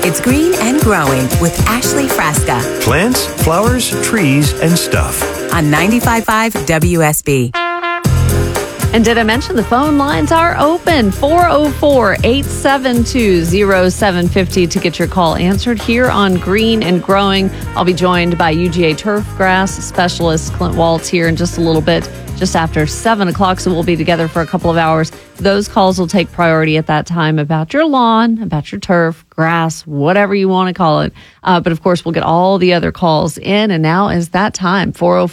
It's Green and Growing with Ashley Frasca Plants, flowers, trees, and stuff. on 95.5 WSB. And did I mention the phone lines are open? 404-872-0750 to get your call answered here on Green and Growing. I'll be joined by UGA turf grass specialist Clint Waltz here in just a little bit, just after 7 o'clock. So we'll be together for a couple of hours. Those calls will take priority at that time about your lawn, about your turf, grass, whatever you want to call it. But of course, we'll get all the other calls in. And now is that time,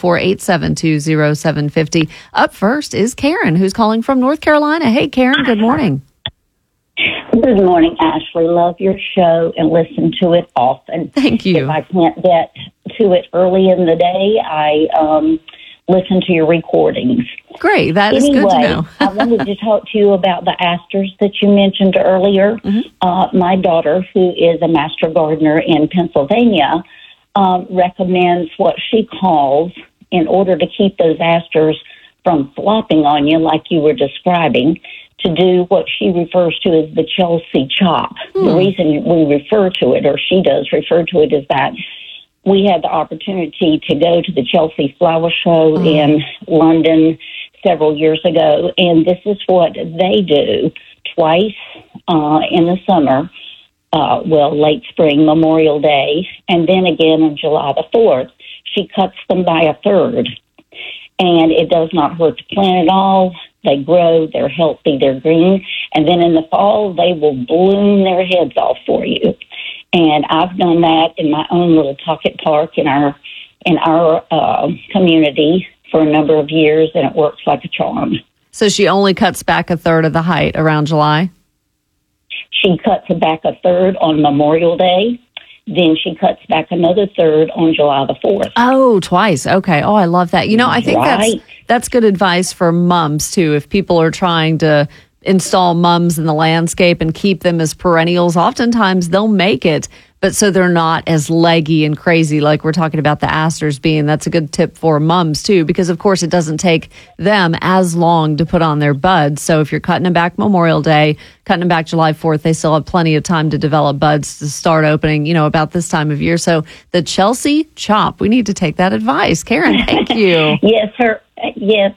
404-872-0750. Up first is Karen, who's calling from North Carolina. Hey, Karen, good morning. Good morning, Ashley. Love your show and listen to it often. Thank you. If I can't get to it early in the day, I listen to your recordings. Great. That is good to know. I wanted to talk to you about the asters that you mentioned earlier. Mm-hmm. My daughter, who is a master gardener in Pennsylvania, recommends what she calls, in order to keep those asters from flopping on you like you were describing, to do what she refers to as the Chelsea chop. The reason we refer to it, or she does refer to it, is that we had the opportunity to go to the Chelsea Flower Show in London several years ago, and this is what they do twice in the summer, late spring, Memorial Day, and then again on July the 4th. She cuts them by a third, and it does not hurt the plant at all. They grow, they're healthy, they're green, and then in the fall, they will bloom their heads off for you. And I've done that in my own little pocket park in our community for a number of years, and it works like a charm. So she only cuts back a third of the height around July? She cuts back a third on Memorial Day. Then she cuts back another third on July the 4th. Oh, twice. Okay. Oh, I love that. You know, I think that's good advice for mums, too. If people are trying to install mums in the landscape and keep them as perennials, oftentimes they'll make it, but so they're not as leggy and crazy like we're talking about the asters being. That's a good tip for mums too, because of course it doesn't take them as long to put on their buds. So if you're cutting them back Memorial Day, cutting them back July 4th, they still have plenty of time to develop buds to start opening, you know, about this time of year. So the Chelsea chop, we need to take that advice. Karen, thank you. Yes.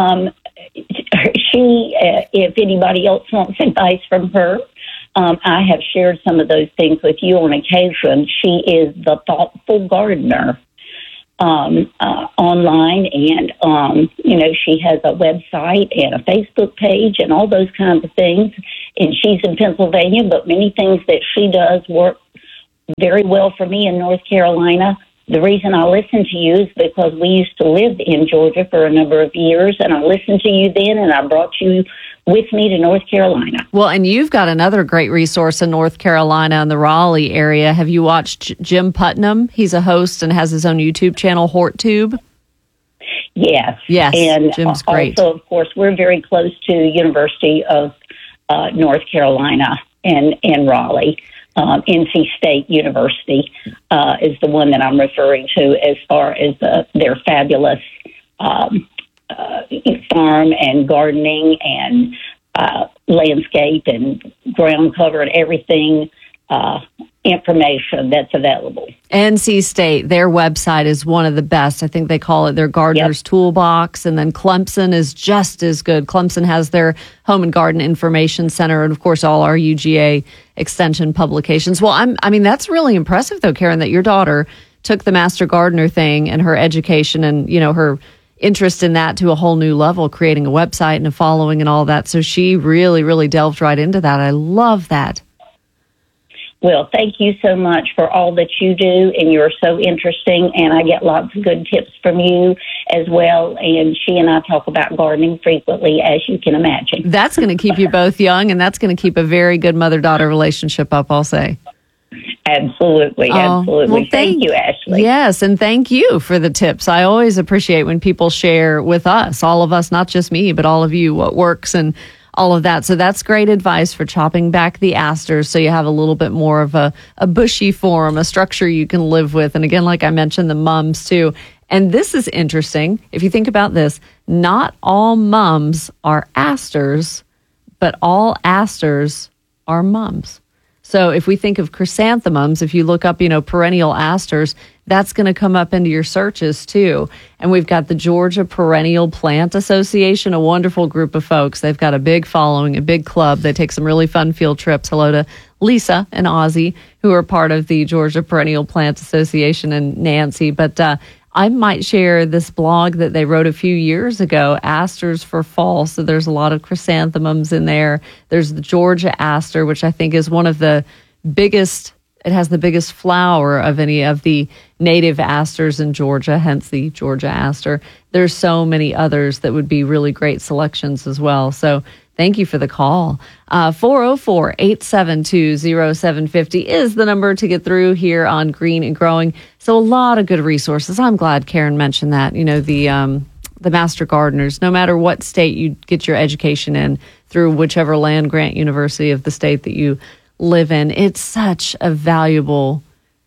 She, if anybody else wants advice from her, I have shared some of those things with you on occasion. She is the Thoughtful Gardener online, and she has a website and a Facebook page and all those kinds of things. And she's in Pennsylvania, but many things that she does work very well for me in North Carolina. The reason I listen to you is because we used to live in Georgia for a number of years, and I listened to you then, and I brought you with me to North Carolina. Well, and you've got another great resource in North Carolina in the Raleigh area. Have you watched Jim Putnam? He's a host and has his own YouTube channel, HortTube. Yes. And Jim's great. Also, of course, we're very close to University of North Carolina in Raleigh. NC State University is the one that I'm referring to as far as their fabulous farm and gardening and landscape and ground cover and everything information that's available. NC State, their website is one of the best. I think they call it their Gardener's Toolbox. And then Clemson is just as good. Clemson has their Home and Garden Information Center, and of course all our UGA extension publications. Well, I mean that's really impressive though, Karen, that your daughter took the Master Gardener thing and her education and, you know, her interest in that to a whole new level, creating a website and a following and all that. So she really, really delved right into that. I love that. Well, thank you so much for all that you do, and you're so interesting, and I get lots of good tips from you as well, and she and I talk about gardening frequently, as you can imagine. That's going to keep you both young, and that's going to keep a very good mother-daughter relationship up, I'll say. Absolutely. Well, thank you, Ashley. Yes, and thank you for the tips. I always appreciate when people share with us, all of us, not just me, but all of you, what works and all of that. So that's great advice for chopping back the asters so you have a little bit more of a bushy form, a structure you can live with. And again, like I mentioned, the mums too. And this is interesting. If you think about this, not all mums are asters, but all asters are mums. So if we think of chrysanthemums, if you look up, perennial asters, that's going to come up into your searches too. And we've got the Georgia Perennial Plant Association, a wonderful group of folks. They've got a big following, a big club. They take some really fun field trips. Hello to Lisa and Ozzy, who are part of the Georgia Perennial Plant Association, and Nancy. But I might share this blog that they wrote a few years ago, Asters for Fall. So there's a lot of chrysanthemums in there. There's the Georgia aster, which I think is one of the biggest. It has the biggest flower of any of the native asters in Georgia, hence the Georgia aster. There's so many others that would be really great selections as well. So thank you for the call. 404-872-0750 is the number to get through here on Green and Growing. So a lot of good resources. I'm glad Karen mentioned that. The Master Gardeners, no matter what state you get your education in, through whichever land grant university of the state that you live in, it's such a valuable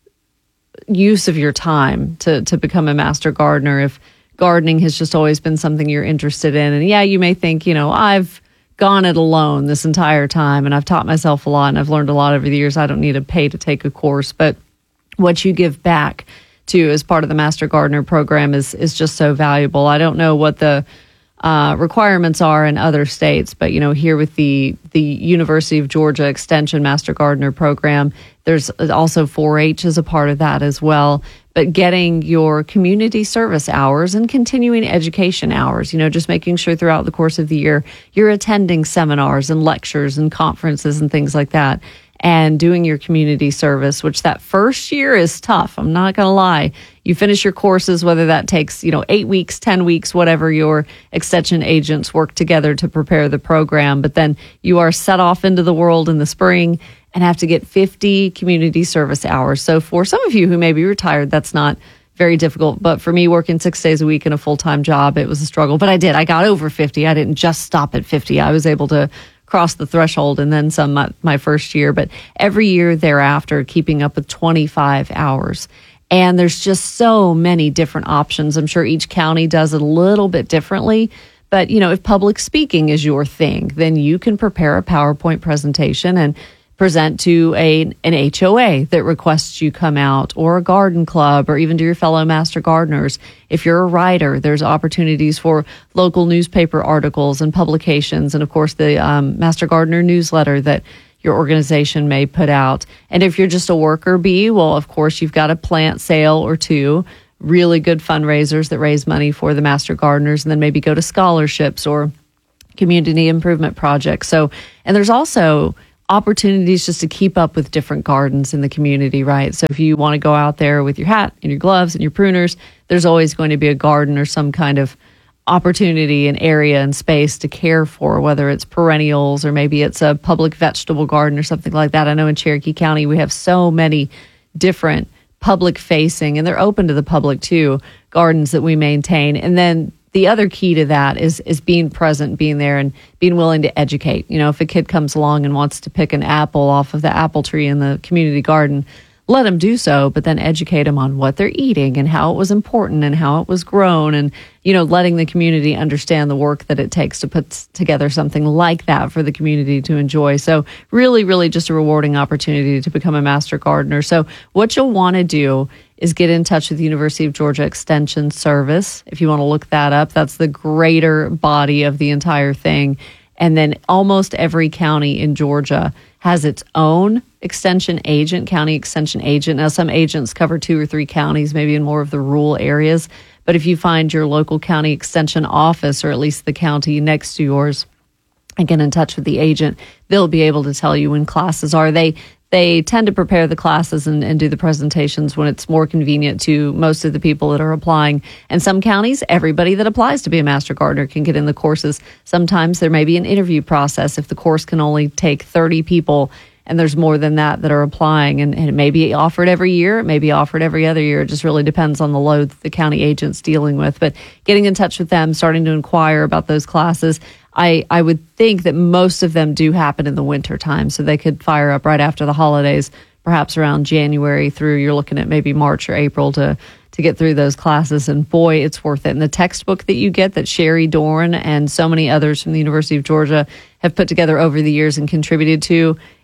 use of your time to become a master gardener. If gardening has just always been something you're interested in, and you may think, I've gone it alone this entire time and I've taught myself a lot and I've learned a lot over the years. I don't need to pay to take a course, but what you give back to as part of the Master Gardener program is just so valuable. I don't know what the requirements are in other states, but here with the University of Georgia Extension Master Gardener program, there's also 4-H as a part of that as well. But getting your community service hours and continuing education hours, just making sure throughout the course of the year you're attending seminars and lectures and conferences and things like that, and doing your community service, which that first year is tough. I'm not going to lie. You finish your courses, whether that takes, 8 weeks, 10 weeks, whatever your extension agents work together to prepare the program. But then you are set off into the world in the spring and have to get 50 community service hours. So for some of you who may be retired, that's not very difficult. But for me, working 6 days a week in a full-time job, it was a struggle. But I did. I got over 50. I didn't just stop at 50. I was able to cross the threshold and then some my first year. But every year thereafter, keeping up with 25 hours. And there's just so many different options. I'm sure each county does it a little bit differently. But, if public speaking is your thing, then you can prepare a PowerPoint presentation and present to an HOA that requests you come out, or a garden club, or even to your fellow master gardeners. If you're a writer, there's opportunities for local newspaper articles and publications, and of course the Master Gardener newsletter that your organization may put out. And if you're just a worker bee, well, of course, you've got a plant sale or two, really good fundraisers that raise money for the Master Gardeners, and then maybe go to scholarships or community improvement projects. So, and there's also opportunities just to keep up with different gardens in the community, right? So if you want to go out there with your hat and your gloves and your pruners, there's always going to be a garden or some kind of opportunity and area and space to care for, whether it's perennials or maybe it's a public vegetable garden or something like that. I know in Cherokee County, we have so many different public facing, and they're open to the public too, gardens that we maintain. And then the other key to that is being present, being there, and being willing to educate. If a kid comes along and wants to pick an apple off of the apple tree in the community garden, let them do so, but then educate them on what they're eating and how it was important and how it was grown, and, letting the community understand the work that it takes to put together something like that for the community to enjoy. So really, really just a rewarding opportunity to become a master gardener. So what you'll want to do is get in touch with the University of Georgia Extension Service. If you want to look that up, that's the greater body of the entire thing. And then almost every county in Georgia has its own extension agent, county extension agent. Now, some agents cover 2 or 3 counties, maybe in more of the rural areas. But if you find your local county extension office, or at least the county next to yours, and get in touch with the agent, they'll be able to tell you when classes are. They tend to prepare the classes and do the presentations when it's more convenient to most of the people that are applying. And some counties, everybody that applies to be a master gardener can get in the courses. Sometimes there may be an interview process if the course can only take 30 people and there's more than that are applying. And it may be offered every year. It may be offered every other year. It just really depends on the load that the county agent's dealing with. But getting in touch with them, starting to inquire about those classes, I would think that most of them do happen in the winter time, so they could fire up right after the holidays, perhaps around January through, you're looking at maybe March or April to get through those classes. And boy, it's worth it. And the textbook that you get that Sherry Dorn and so many others from the University of Georgia have put together over the years and contributed to,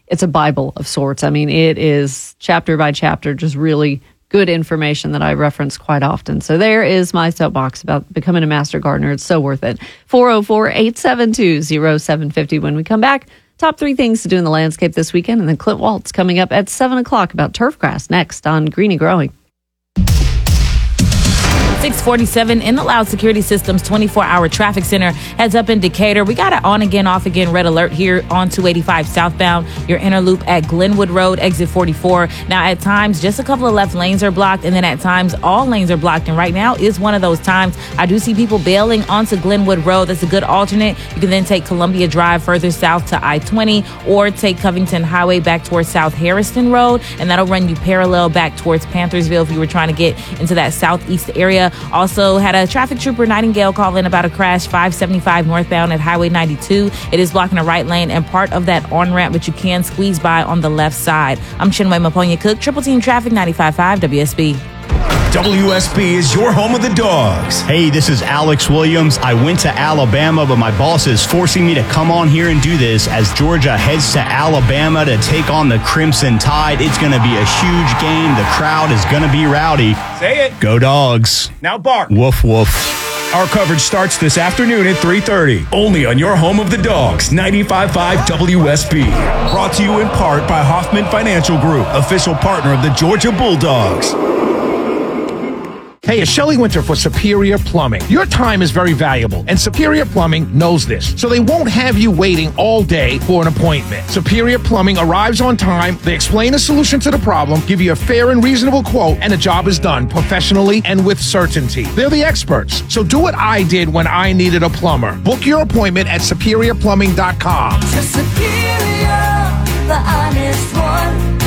it's a Bible of sorts. I mean, it is chapter by chapter, just really good information that I reference quite often. So there is my soapbox about becoming a master gardener. It's so worth it. 404-872-0750. When we come back, top 3 things to do in the landscape this weekend. And then Clint Waltz coming up at 7 o'clock about turfgrass next on Greeny Growing. 647 in the Loud Security Systems 24-hour traffic center. Heads up in Decatur. We got an on again, off again red alert here on 285 southbound. Your inner loop at Glenwood Road, exit 44. Now, at times, just a couple of left lanes are blocked, and then at times, all lanes are blocked. And right now is one of those times. I do see people bailing onto Glenwood Road. That's a good alternate. You can then take Columbia Drive further south to I-20, or take Covington Highway back towards South Harrison Road, and that'll run you parallel back towards Panthersville if you were trying to get into that southeast area. Also had a traffic trooper, Nightingale, call in about a crash 575 northbound at Highway 92. It is blocking a right lane and part of that on-ramp, but you can squeeze by on the left side. I'm Chinwe Maponya Cook, Triple Team Traffic, 95.5 WSB. WSB is your home of the dogs. Hey, this is Alex Williams. I went to Alabama, but my boss is forcing me to come on here and do this as Georgia heads to Alabama to take on the Crimson Tide. It's going to be a huge game. The crowd is going to be rowdy. Say it. Go Dogs. Now bark. Woof, woof. Our coverage starts this afternoon at 3:30. Only on your home of the dogs, 95.5 WSB. Brought to you in part by Hoffman Financial Group, official partner of the Georgia Bulldogs. Hey, it's Shelley Winter for Superior Plumbing. Your time is very valuable, and Superior Plumbing knows this, so they won't have you waiting all day for an appointment. Superior Plumbing arrives on time, they explain a solution to the problem, give you a fair and reasonable quote, and the job is done professionally and with certainty. They're the experts, so do what I did when I needed a plumber. Book your appointment at SuperiorPlumbing.com. Superior, the honest one,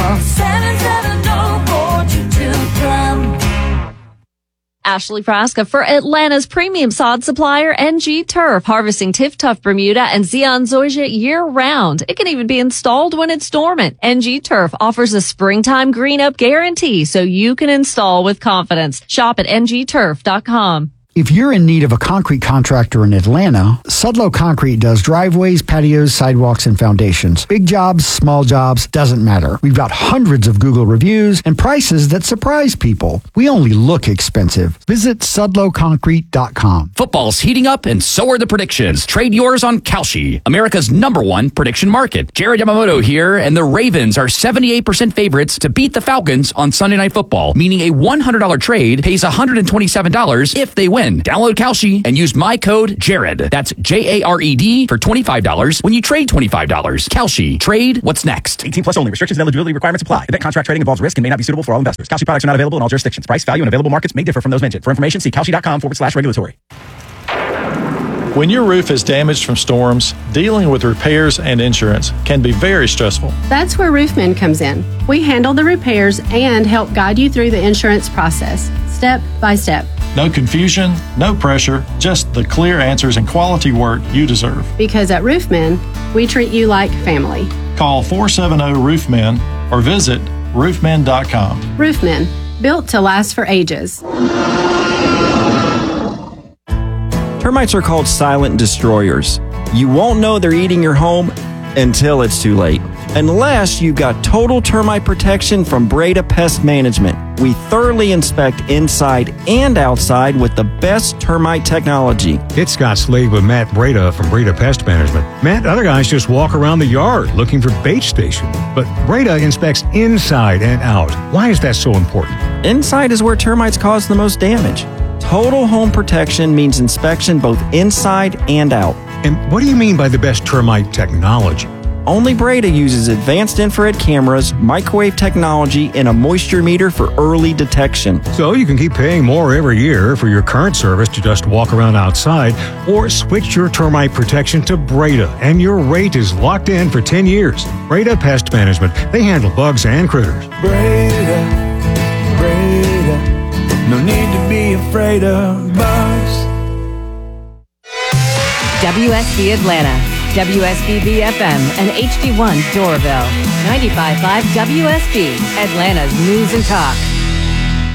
770-4222. Ashley Frasca for Atlanta's premium sod supplier, NG Turf, harvesting Tiff Tough Bermuda and Zeon Zoysia year-round. It can even be installed when it's dormant. NG Turf offers a springtime green-up guarantee so you can install with confidence. Shop at ngturf.com. If you're in need of a concrete contractor in Atlanta, Sudlow Concrete does driveways, patios, sidewalks, and foundations. Big jobs, small jobs, doesn't matter. We've got hundreds of Google reviews and prices that surprise people. We only look expensive. Visit SudlowConcrete.com. Football's heating up, and so are the predictions. Trade yours on Kalshi, America's #1 prediction market. Jared Yamamoto here, and the Ravens are 78% favorites to beat the Falcons on Sunday Night Football, meaning a $100 trade pays $127 if they win. Download Kalshi and use my code JARED. That's JARED for $25 when you trade $25. Kalshi. Trade what's next. 18 plus only. Restrictions and eligibility requirements apply. Event contract trading involves risk and may not be suitable for all investors. Kalshi products are not available in all jurisdictions. Price, value, and available markets may differ from those mentioned. For information, see kalshi.com/regulatory. When your roof is damaged from storms, dealing with repairs and insurance can be very stressful. That's where Roofmen comes in. We handle the repairs and help guide you through the insurance process, step by step. No confusion, no pressure, just the clear answers and quality work you deserve. Because at Roofmen, we treat you like family. Call 470-ROOFMEN or visit roofmen.com. Roofmen, built to last for ages. Termites are called silent destroyers. You won't know they're eating your home until it's too late. Unless you've got total termite protection from Breda Pest Management. We thoroughly inspect inside and outside with the best termite technology. It's Scott Slade with Matt Breda from Breda Pest Management. Matt, other guys just walk around the yard looking for bait stations. But Breda inspects inside and out. Why is that so important? Inside is where termites cause the most damage. Total home protection means inspection both inside and out. And what do you mean by the best termite technology? Only Breda uses advanced infrared cameras, microwave technology, and a moisture meter for early detection. So you can keep paying more every year for your current service to just walk around outside, or switch your termite protection to Breda, and your rate is locked in for 10 years. Breda Pest Management. They handle bugs and critters. Breda, no need to be afraid of bugs. WSB Atlanta, WSB FM, and HD1 Doraville. 95.5 WSB, Atlanta's News and Talk.